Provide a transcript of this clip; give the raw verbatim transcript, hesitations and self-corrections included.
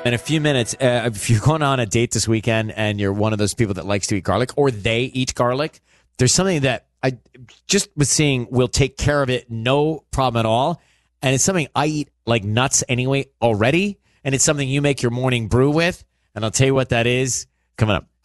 In a few minutes, uh, if you're going on a date this weekend and you're one of those people that likes to eat garlic, or they eat garlic, there's something that I just was seeing will take care of it, no problem at all. And it's something I eat like nuts anyway already. And it's something you make your morning brew with. And I'll tell you what that is coming up.